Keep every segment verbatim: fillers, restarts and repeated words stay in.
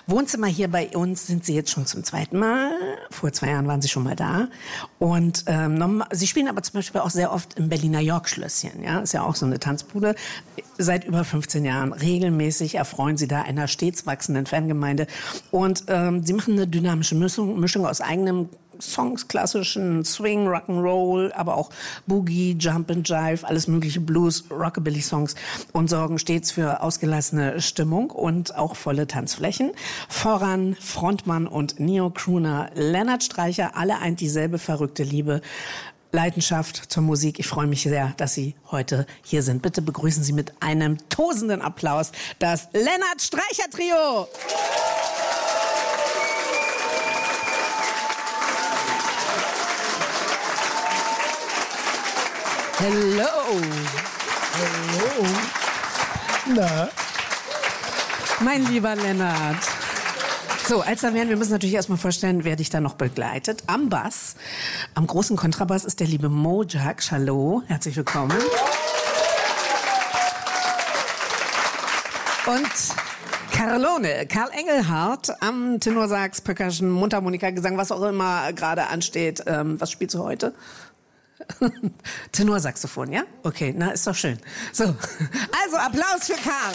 Wohnzimmer hier bei uns sind Sie jetzt schon zum zweiten Mal. Vor zwei Jahren waren Sie schon mal da. Und ähm, Sie spielen aber zum Beispiel auch sehr oft im Berliner York-Schlösschen. Ja? Ist ja auch so eine Tanzbude. Seit über fünfzehn Jahren regelmäßig erfreuen Sie da einer stets wachsenden Fangemeinde. Und ähm, Sie machen eine dynamische Mischung, Mischung aus eigenem Songs, klassischen Swing, Rock'n'Roll, aber auch Boogie, Jump and Jive, alles mögliche Blues, Rockabilly-Songs und sorgen stets für ausgelassene Stimmung und auch volle Tanzflächen. Voran Frontmann und Neo-Crooner Lennart Streicher, alle eint dieselbe verrückte Liebe, Leidenschaft zur Musik. Ich freue mich sehr, dass Sie heute hier sind. Bitte begrüßen Sie mit einem tosenden Applaus das Lennart Streicher Trio. Hello. Hallo. Na? Mein lieber Lennart. So, als da wären, wir müssen natürlich erstmal vorstellen, wer dich da noch begleitet. Am Bass, am großen Kontrabass ist der liebe Mojack. Hallo, herzlich willkommen. Und Carlone, Karl Engelhardt am Tenorsax, Percussion, Mundharmonika, Gesang, was auch immer gerade ansteht. Ähm, was spielst du heute? Tenorsaxophon, ja? Okay, na, ist doch schön. So, also Applaus für Karl.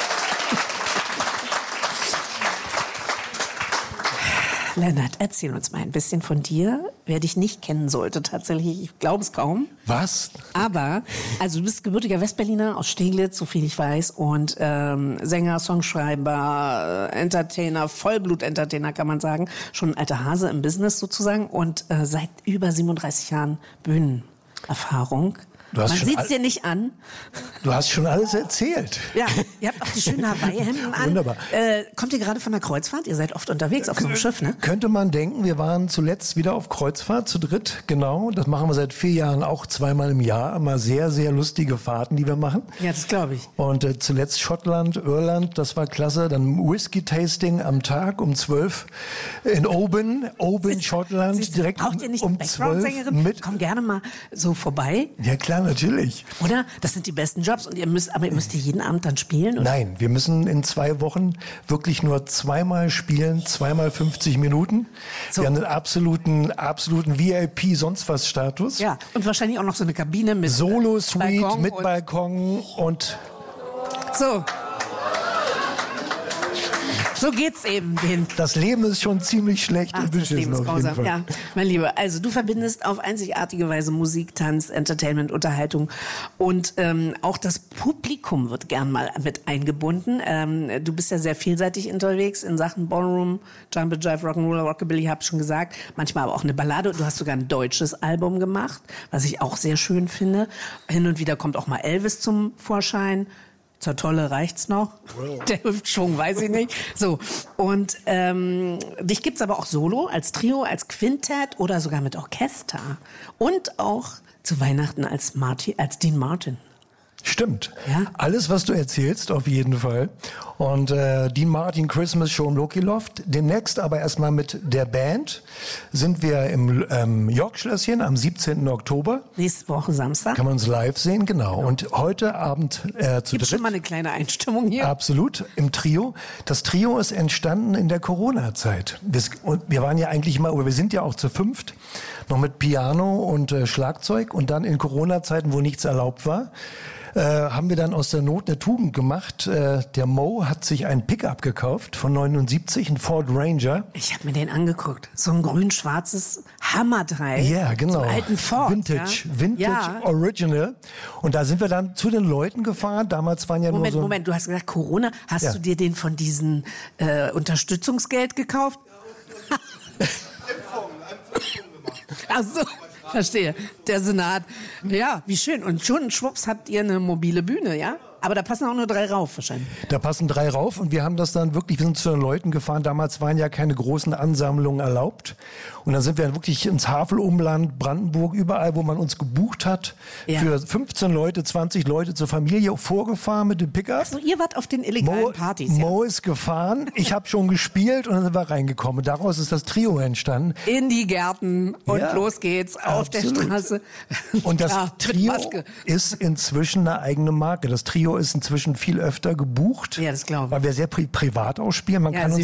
Lennart, erzähl uns mal ein bisschen von dir. Wer dich nicht kennen sollte, tatsächlich, ich glaube es kaum. Was? Aber, also du bist gebürtiger Westberliner aus Steglitz, so viel ich weiß, und ähm, Sänger, Songschreiber, äh, Entertainer, Vollblut-Entertainer kann man sagen, schon ein alter Hase im Business sozusagen und äh, seit über siebenunddreißig Jahren Bühnenerfahrung. Man sieht es dir nicht an. Du hast schon alles erzählt. Ja, ihr habt auch die schönen Hawaii-Hemden an. Wunderbar. Äh, kommt ihr gerade von der Kreuzfahrt? Ihr seid oft unterwegs auf so einem Schiff, ne? Könnte man denken, wir waren zuletzt wieder auf Kreuzfahrt zu dritt, genau. Das machen wir seit vier Jahren auch zweimal im Jahr. Immer sehr, sehr lustige Fahrten, die wir machen. Ja, das glaube ich. Und äh, zuletzt Schottland, Irland, das war klasse. Dann Whisky-Tasting am Tag um zwölf in Oban, Oban, Schottland. Siehst, direkt braucht ihr nicht um eine Background-Sängerin? mit. Komm gerne mal so vorbei. Ja klar, natürlich. Oder? Das sind die besten Jobs und ihr müsst, aber ihr müsst ihr jeden Abend dann spielen? Oder? Nein, wir müssen in zwei Wochen wirklich nur zweimal spielen, zweimal fünfzig Minuten. So. Wir haben einen absoluten, absoluten V I P sonst was Status. Ja, und wahrscheinlich auch noch so eine Kabine mit Solo-Suite Balkon mit und Balkon und so. So geht's eben den. das Leben ist schon ziemlich schlecht Ach, und das Leben beschissen ist auf jeden grausam. Fall. Ja, mein Lieber, also du verbindest auf einzigartige Weise Musik, Tanz, Entertainment, Unterhaltung und ähm, auch das Publikum wird gern mal mit eingebunden. Ähm, du bist ja sehr vielseitig unterwegs in Sachen Ballroom, Jump and Jive, Rock'n'Roll, Rockabilly, hab schon gesagt. Manchmal aber auch eine Ballade. Du hast sogar ein deutsches Album gemacht, was ich auch sehr schön finde. Hin und wieder kommt auch mal Elvis zum Vorschein. Zur Tolle reicht's noch. Wow. Der Hüftschwung, weiß ich nicht. So. Und ähm, dich gibt's aber auch solo, als Trio, als Quintett oder sogar mit Orchester. Und auch zu Weihnachten als Martin, als Dean Martin. Stimmt. Ja? Alles, was du erzählst, auf jeden Fall. Und äh, Dean Martin Christmas Show im Loki Loft. Demnächst aber erstmal mit der Band sind wir im ähm, York-Schlösschen am siebzehnten Oktober. Nächste Woche Samstag. Kann man uns live sehen, genau. Und heute Abend äh, zu Gibt's dritt. schon mal eine kleine Einstimmung hier? Absolut, im Trio. Das Trio ist entstanden in der Corona-Zeit. Wir, und wir waren ja eigentlich mal, oder wir sind ja auch zu fünft, noch mit Piano und äh, Schlagzeug. Und dann in Corona-Zeiten, wo nichts erlaubt war, äh, haben wir dann aus der Not eine Tugend gemacht. Äh, der Mo hat sich ein Pickup gekauft von neunundsiebzig, ein Ford Ranger. Ich habe mir den angeguckt. So ein grün-schwarzes Hammerdreieck. Ja, genau. So einen alten Ford. Vintage, ja? Vintage Ja. Original. Und da sind wir dann zu den Leuten gefahren. Damals waren ja Moment, nur so... Moment, du hast gesagt Corona. Hast Ja. du dir den von diesem äh, Unterstützungsgeld gekauft? Ach so, verstehe. Der Senat. Ja, wie schön. Und schon schwupps habt ihr eine mobile Bühne, ja? Aber da passen auch nur drei rauf wahrscheinlich. Da passen drei rauf und wir haben das dann wirklich, wir sind zu den Leuten gefahren. Damals waren ja keine großen Ansammlungen erlaubt. Und dann sind wir wirklich ins Havelumland, Brandenburg, überall, wo man uns gebucht hat, Ja. für fünfzehn Leute, zwanzig Leute zur Familie vorgefahren mit dem Pickup. Also ihr wart auf den illegalen Mo, Partys, ja? Mo ist gefahren, ich habe schon gespielt und dann sind wir reingekommen. Daraus ist das Trio entstanden. In die Gärten und Ja, los geht's auf absolut. der Straße. Und das Klar, mit Trio Maske. ist inzwischen eine eigene Marke. Das Trio ist inzwischen viel öfter gebucht, Ja, das glaube ich. weil wir sehr pri privat ausspielen. Man Ja, kann Sie uns